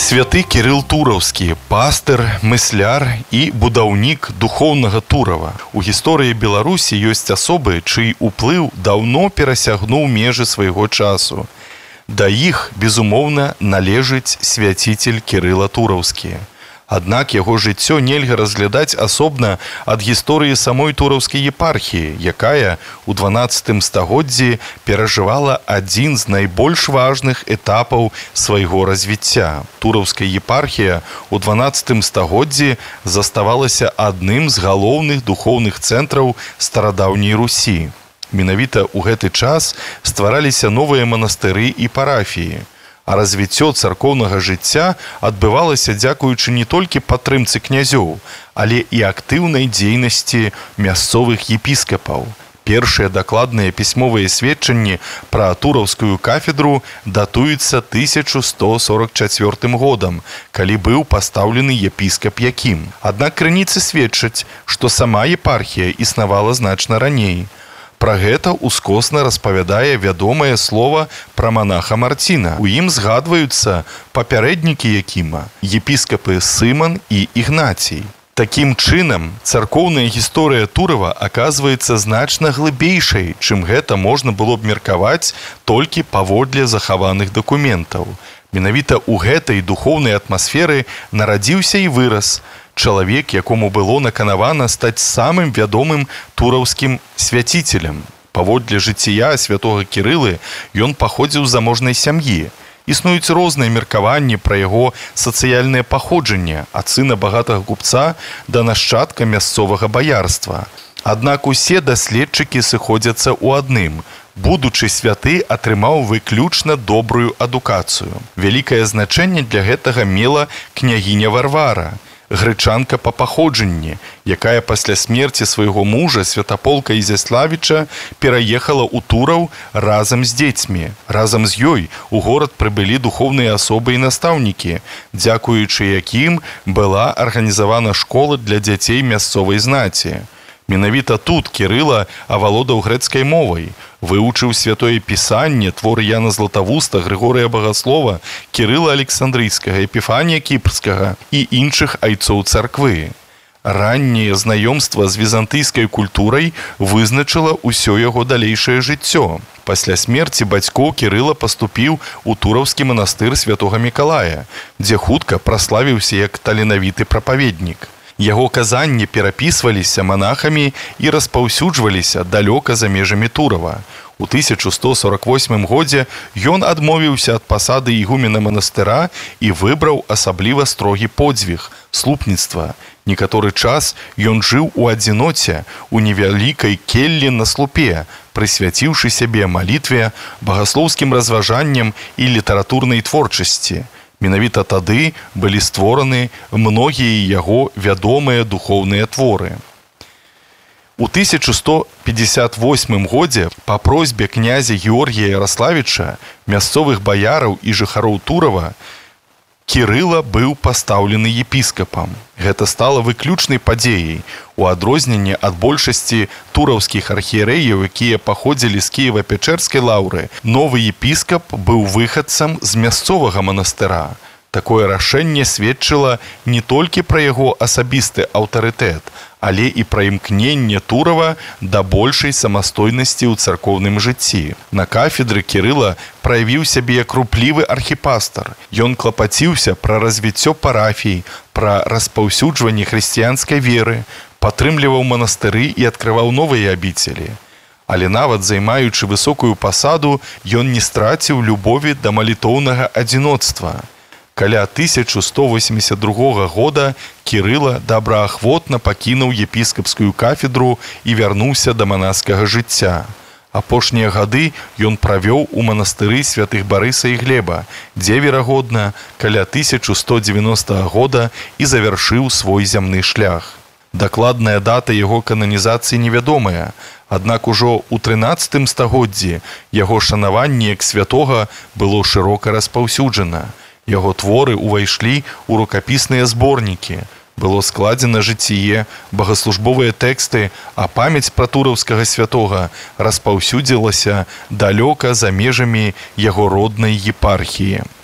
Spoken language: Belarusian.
Святы Кірыл Тураўскі, пастыр, мысляр і будаўнік духоўнага Турава. У гісторыі Беларусі ёсць асобы, чый уплыў даўно перасягнуў межы свайго часу. Да іх, безумоўна, належыць свяціцель Кірыла Тураўскі. Аднак яго жыццё нельга разглядаць асобна ад гісторыі самой Тураўскай епархіі, якая ў 12 стагоддзі перажывала адзін з найбольш важных этапаў свайго развіцця. Тураўская епархія ў 12 стагоддзі заставалася адным з галоўных духоўных цэнтраў старадаўняй Русі. Менавіта ў гэты час ствараліся новыя манастыры і парафіі. А развіццё царкоўнага жыцця адбывалася дзякуючы не толькі падтрымцы князёў, але і актыўнай дзейнасці мясцовых епіскапаў. Першыя дакладныя пісьмовыя сведчанні пра Тураўскую кафедру датуюцца 1144 годам, калі быў пастаўлены епіскап Якім. Аднак крыніцы сведчаць, што сама епархія існавала значна раней. Пра гэта ускосна распавядае вядомае слова пра манаха Марціна. У ім згадваюцца папярэднікі Якіма, епіскапы Сыман і Ігнацій. Такім чынам, царкоўная гісторыя Турава аказваецца значна глыбейшай, чым гэта можна было б меркаваць толькі паводле захаваных дакументаў. Менавіта ў гэтай духоўнай атмасферы нарадзіўся і вырас чалавек, якому было наканавана стаць самым вядомым тураўскім свяціцелем. Паводле жыцця святога Кірылы ён паходзіў з заможнай сям'і. Існуюць розныя меркаванні пра яго сацыяльнае паходжанне, ад сына багатага купца да нашчадка мясцовага баярства. Аднак усе даследчыкі сыходзяцца ў адным. Будучы святы атрымаў выключна добрую адукацыю. Вялікае значэнне для гэтага мела княгіня Варвара, грэчанка па паходжанні, якая пасля смерці свайго мужа, святаполка Ізяславіча, пераехала ў Тураў разам з дзецьмі. Разам з ёй у горад прыбылі духоўныя асобы і настаўнікі, дзякуючы якім была арганізавана школа для дзяцей мясцовай знаці. Менавіта тут Кірыла авалодаў грэцкай мовай, вывучыў святое пісанне, творы Яна Златавуста, Грыгорыя Багаслова, Кірыла Александрыйскага, Епіфанія Кіпрскага і іншых айцоў царквы. Ранняе знаёмства з візантыйскай культурай вызначыла ўсё яго далейшае жыццё. Пасля смерці бацькоў Кірыла паступіў у тураўскі манастыр святога Мікалая, дзе хутка праславіўся як таленавіты прапаведнік. Яго казанні перапісваліся манахамі і распаўсюджваліся далёка за межамі Турава. У 1148 годзе ён адмовіўся ад пасады ігумена манастыра і выбраў асабліва строгі подзвіг – слупніцтва. Некаторы час ён жыў у адзіноце у невялікай келлі на слупе, прысвяціўшы сябе малітве, багаслоўскім разважанням і літаратурнай творчасці. Менавіта тады былі створаны многія яго вядомыя духоўныя творы. У 1158 годзе па просьбе князя Георгія Яраславіча, мясцовых баяраў і жыхароў Турава, Кірыла быў пастаўлены епіскапам. Гэта стала выключнай падзеяй. У адрозненне ад большасці тураўскіх архіерэяў, якія паходзілі з Кіева-Печэрскай лаўры, новы епіскап быў выхадцам з мясцовага манастыра. Такое рашэнне сведчыла не толькі пра яго асабісты аўтарытэт, але і пра імкненне Турава да большай самастойнасці ў царкоўным жыцці. На кафедры Кірыла праявіў сябе як руплівы архіпастар. Ён клапаціўся пра развіццё парафій, пра распаўсюджванне хрысціянскай веры, падтрымліваў манастыры і адкрываў новыя абіцелі. Але нават займаючы высокую пасаду, ён не страціў любові да малітоўнага адзіноцтва. Каля 1182 года Кірыла добраахвотна пакінуў епіскапскую кафедру і вярнуўся да манаскага жыцця. Апошнія гады ён правёў у манастыры святых Барыса і Глеба, дзе, верагодна, каля 1190 года і завяршыў свой зямны шлях. Дакладная дата яго кананізацыі невядомая, аднак ужо ў 13 стагоддзі яго шанаванне як святога было шырока распаўсюджана. Яго творы ўвайшлі ў рукапісныя зборнікі. Было складзена жыццє, багаслужбовыя тэксты, а памяць пра тураўскага святога распаўсюдзілася далёка за межамі яго роднай епархіі.